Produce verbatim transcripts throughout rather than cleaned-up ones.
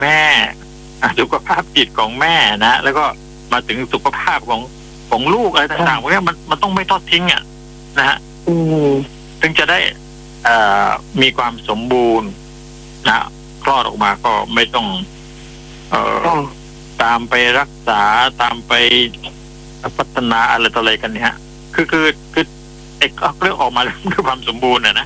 แม่สุขภาพจิตของแม่นะแล้วก็มาถึงสุขภาพของของลูกอะไรต่างๆพวกนี้มันมันต้องไม่ทอดทิ้งอ่ะนะฮะถึงจะได้อ่ามีความสมบูรณ์นะคลอดออกมาก็ไม่ต้องเอ่อตามไปรักษาตามไปพัฒนาอะไรต่ออะไรกันเนี่ยคือคือคือไอ้เรื่องออกมาด้วยความสมบูรณ์นะนะ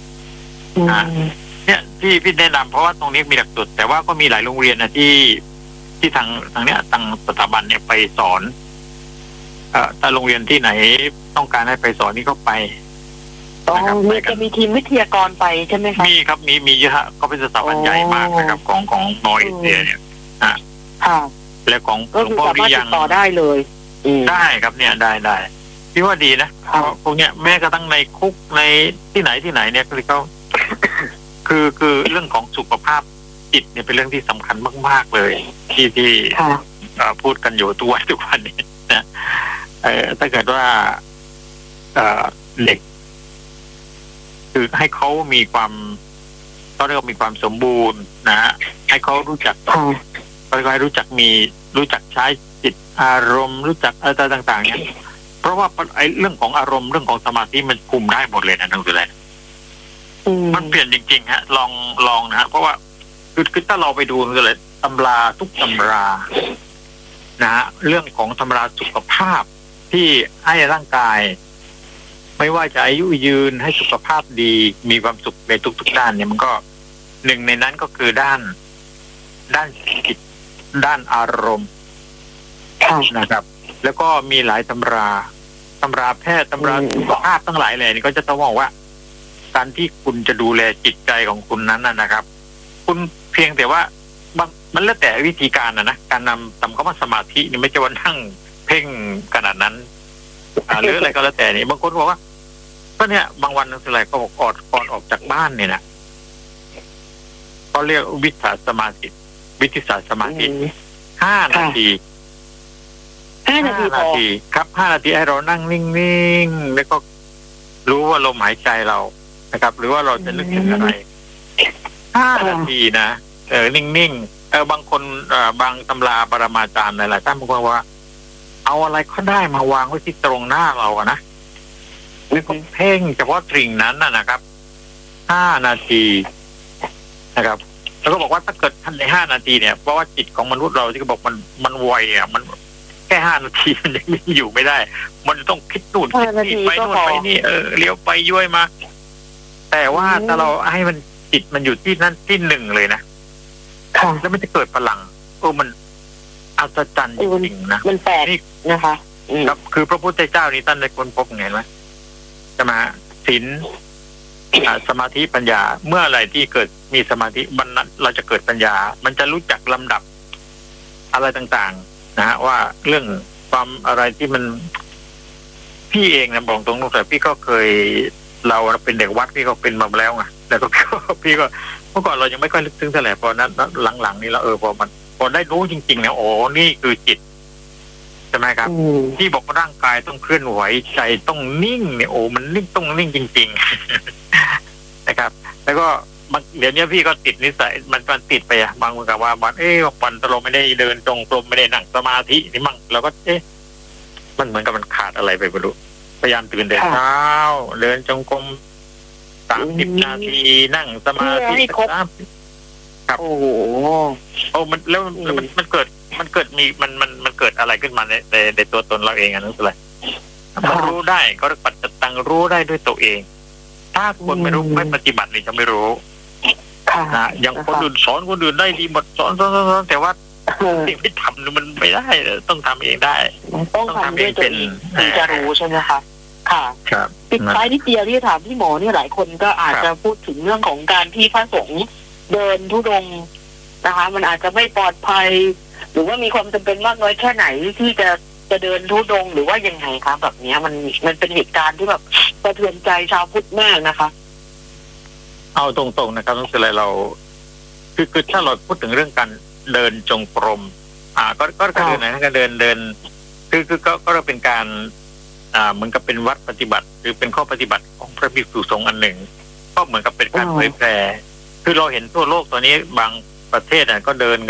เนี่ยที่พี่แนะนำเพราะว่าตรงนี้มีหลักสูตรแต่ว่าก็มีหลายโรงเรียนนะที่ที่ทางทางเนี้ยทางสถาบันเนี่ยไปสอนเอ่อถ้าโรงเรียนที่ไหนต้องการให้ไปสอนนี่ก็ไปต้องมีจะมีทีมวิทยากรไปใช่ไหมคะมีครับมีมีเยอะก็เป็นสถาบันใหญ่มากนะครับของของนอร์เอเชียเนี่ยฮะค่ะและของก็คือสามารถติดต่อได้เลยได้ครับเนี่ยได้ได้พี่ว่าดีนะพวกเนี้ยแม้กระทั่งในคุกในที่ไหนที่ไหนเนี่ยคือเขาคือคือเรื่องของสุขภาพจิตเนี่ยเป็นเรื่องที่สำคัญมากๆเลยที่ที่พูดกันอยู่ทุกวันทุกวันนี้นะเออถ้าเกิดว่าเอ่อเด็กคือให้เขามีความเขาเรียกว่ามีความสมบูรณ์นะฮะให้เขารู้จักเขาให้รู้จักมีรู้จักใช้จิตอารมณ์รู้จักอะไรต่างๆเนี่ยเพราะว่าไอ้เรื่องของอารมณ์เรื่องของสมาธิมันคุมได้หมดเลยนะทั้งสิ้นเลยมันเปลี่ยนจริงๆฮะลองลองนะฮะเพราะว่าคือคือถ้าเราไปดูเลยตำราทุกตำรานะฮะเรื่องของตำราสุขภาพที่ให้ร่างกายไม่ว่าจะอายุยืนให้สุขภาพดีมีความสุขในทุกๆด้านเนี่ยมันก็หนึ่งในนั้นก็คือด้านด้านจิตด้านอารมณ์นะครับ แล้วก็มีหลายตำราตำราแพทย์ตำราสุขภาพทั้งหลายเลยนี่ก็จะต้องบอกว่าการที่คุณจะดูแลจิตใจของคุณนั้นนะครับ คุณเพียงแต่ว่ามันแล้วแต่วิธีการนะนะการนำทำคำว่าสมาธินี่ไม่ใช่ว่านั่งเพ่งขนาดนั้นหรืออะไรก็แล้วแต่นี่บางคนบอกว่าก็เนี่ยบางวันนั่นอะไรก็บอกก่อนก่อนออกจากบ้านเนี่ยนะเขาเรียกวิชาสมาธิวิธิศาสตร์สมาธิห้านาทีห้านาทีนาทีครับห้านาทีให้เรานั่งนิ่งๆแล้วก็รู้ว่าลมหายใจเรานะครับ หรือว่าเราจะนึกถึงอะไรห้านาทีนะเออนิ่งๆเออบางคนเอ่อบางตำราปรมาจารย์หลายๆท่านบอกว่าเอาอะไรก็ได้มาวางไว้ที่ตรงหน้าเราอะนะแล้วก็เพ่งเฉพาะตริ่งนั้นน่ะนะครับห้านาทีนะครับแล้วก็บอกว่าถ้าเกิดท่านในห้านาทีเนี่ยเพราะว่าจิตของมนุษย์เราที่เขาบอกมันมันไวอ่ะมันแค่ห้านาทีมันยังอยู่ไม่ได้มันต้องคิดนู่นคิดนี่ไปนู่นไปนี่เออเลี้ยวไปย้วยมาแต่ว่าถ้าเราให้มันจิตมันอยู่ที่นั่นที่หนึ่งเลยนะแล้วมันจะเกิดพลังโอ้มันอัศจรรย์จริงๆนะมันแปลกนะคะครับคือพระพุทธเจ้านี่ท่านได้ค้นพบไงไหมจะมาศีลสมาธิปัญญาเมื่ออะไรที่เกิดมีสมาธิบันนั้นเราจะเกิดปัญญามันจะรู้จักลำดับอะไรต่างๆนะฮะว่าเรื่องความอะไรที่มันพี่เองนะบอกตรงๆแต่พี่ก็เคยเราเป็นเด็กวัดพี่ก็เป็นมาแล้วไงแต่ก็พี่ก็เมื่อก่อนเรายังไม่ค่อยลึกซึ้งเท่าไหร่พอนั้นหลังๆนี่เราเออพอมันพอได้รู้จริงๆเนี่ยโอ้นี่คือจิตใช่ไหมครับที่บอกว่าร่างกายต้องเคลื่อนไหวใจต้องนิ่งเนี่ยโอ้มันนิ่งต้องนิ่งจริงๆนะครับแล้วก็เดี๋ยวนี้พี่ก็ติดนิสัยมันมันติดไปอะบางคนกับว่าวันเอ๊ะวันเราไม่ได้เดินตรงกลมไม่ได้นั่งสมาธินี่มั่งเราก็เอ๊ะมันเหมือนกับมันขาดอะไรไปไม่รู้พยายามตื่นแต่เช้าเดินจงกรมสามสิบนาทีนั่งสมาธิสามครับโอ้โหโอ้มันแล้วมันมันเกิดมันเกิดมีมันมันมันเกิดอะไรขึ้นมาในในในตัวตนเราเองอ่ะนั่นคืออะไรมันรู้ได้ก็ปัจจตังรู้ได้ด้วยตัวเองถ้าคนไม่รู้ไม่ปฏิบัตินี่จะไม่รู้นะอย่างคนอื่นสอนคนอื่นได้ดีหมดสอนสอนสอนแต่ว่าสิ่งที่ทำมันไม่ได้ต้องทำเองได้ต้องทำด้วยตัวเองถึงจะรู้ใช่ไหมคะค่ะปิดท้ายนิดเดียวที่ถามพี่หมอเนี่ยหลายคนก็อาจจะพูดถึงเรื่องของการที่พระสงฆ์เดินธุดงค์นะคะมันอาจจะไม่ปลอดภัยหรือว่ามีความจำเป็นมากน้อยแค่ไหนที่จะจะเดินธุดงค์หรือว่ายังไงคะแบบนี้มันมันเป็นเหตุการณ์ที่แบบสะเทือนใจชาวพุทธมากนะคะเอาตรงๆนะครับต้องคืออะไรเราคือคือถ้าเราพูดถึงเรื่องการเดินจงกรมอ่าก็ก็การเดินนะการเดินเดินคือคือก็ก็เป็นการอ่าเหมือนกับเป็นวัดปฏิบัติหรือเป็นข้อปฏิบัติของพระภิกษุสงฆ์อันหนึ่งก็เหมือนกับเป็นการเผยแพร่คือเราเห็นทั่วโลกตอนนี้บางประเทศอ่ะก็เดินกัน